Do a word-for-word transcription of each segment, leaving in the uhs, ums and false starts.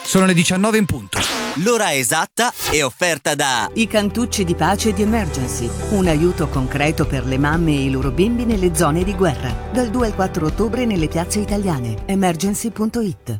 Sono le diciannove in punto. L'ora esatta è offerta da I cantucci di pace di Emergency, un aiuto concreto per le mamme e i loro bimbi nelle zone di guerra. Dal due al quattro ottobre nelle piazze italiane. emergency punto it.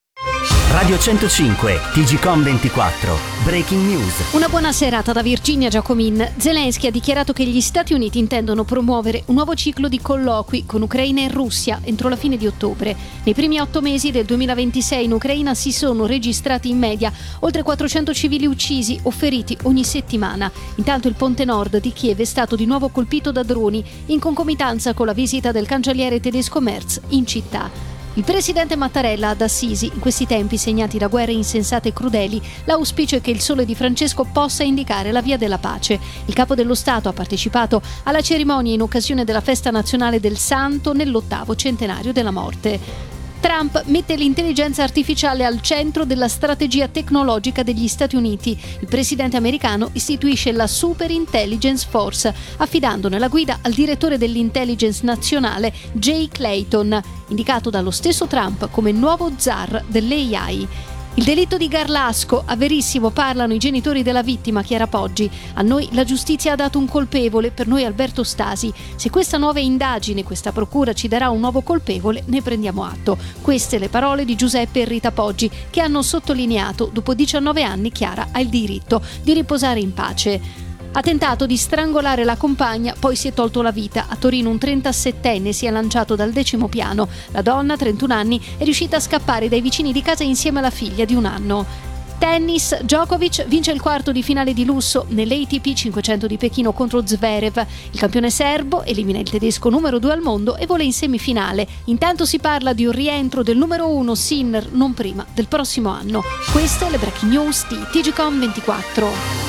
Radio centocinque, T G Com ventiquattro, Breaking News. Una buona serata da Virginia Giacomin. Zelensky ha dichiarato che gli Stati Uniti intendono promuovere un nuovo ciclo di colloqui con Ucraina e Russia entro la fine di ottobre. Nei primi otto mesi del duemilaventisei in Ucraina si sono registrati in media oltre quattrocento civili uccisi o feriti ogni settimana. Intanto il ponte nord di Kiev è stato di nuovo colpito da droni in concomitanza con la visita del cancelliere tedesco Merz in città. Il presidente Mattarella ad Assisi, in questi tempi segnati da guerre insensate e crudeli, l'auspicio è che il sole di Francesco possa indicare la via della pace. Il capo dello Stato ha partecipato alla cerimonia in occasione della festa nazionale del Santo nell'ottavo centenario della morte. Trump mette l'intelligenza artificiale al centro della strategia tecnologica degli Stati Uniti. Il presidente americano istituisce la Super Intelligence Force, affidandone la guida al direttore dell'intelligence nazionale Jay Clayton, indicato dallo stesso Trump come nuovo zar dell'A I. Il delitto di Garlasco, a Verissimo parlano i genitori della vittima Chiara Poggi. A noi la giustizia ha dato un colpevole, per noi Alberto Stasi. Se questa nuova indagine, questa procura ci darà un nuovo colpevole, ne prendiamo atto. Queste le parole di Giuseppe e Rita Poggi, che hanno sottolineato dopo diciannove anni Chiara ha il diritto di riposare in pace. Ha tentato di strangolare la compagna, poi si è tolto la vita. A Torino un trentasettenne si è lanciato dal decimo piano. La donna, trentuno anni, è riuscita a scappare dai vicini di casa insieme alla figlia di un anno. Tennis, Djokovic vince il quarto di finale di lusso nell'A T P cinquecento di Pechino contro Zverev. Il campione serbo elimina il tedesco numero due al mondo e vola in semifinale. Intanto si parla di un rientro del numero uno Sinner non prima del prossimo anno. Queste le breaking news di T G Com ventiquattro.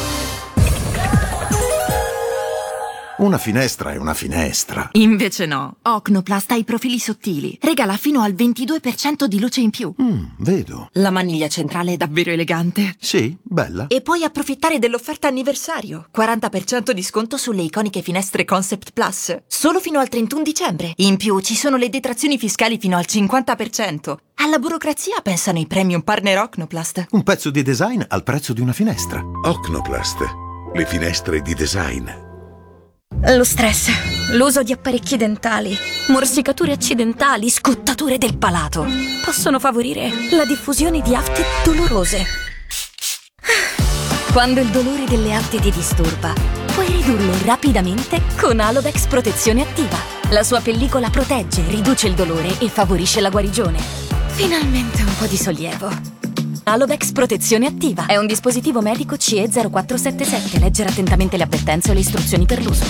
Una finestra è una finestra. Invece no. Ocnoplast ha i profili sottili. Regala fino al ventidue per cento di luce in più. Mm, vedo. La maniglia centrale è davvero elegante. Sì, bella. E puoi approfittare dell'offerta anniversario. quaranta per cento di sconto sulle iconiche finestre Concept Plus. Solo fino al trentuno dicembre. In più ci sono le detrazioni fiscali fino al cinquanta per cento. Alla burocrazia pensano i premium partner Ocnoplast. Un pezzo di design al prezzo di una finestra. Ocnoplast. Le finestre di design. Lo stress, l'uso di apparecchi dentali, morsicature accidentali, scottature del palato possono favorire la diffusione di afte dolorose. Quando il dolore delle afte ti disturba, puoi ridurlo rapidamente con Alodex Protezione Attiva. La sua pellicola protegge, riduce il dolore e favorisce la guarigione. Finalmente un po' di sollievo. Alodex Protezione Attiva è un dispositivo medico C E zero quattro sette sette. Leggere attentamente le avvertenze e le istruzioni per l'uso.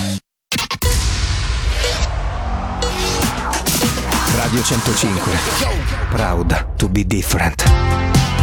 Radio centocinque. Proud to be different.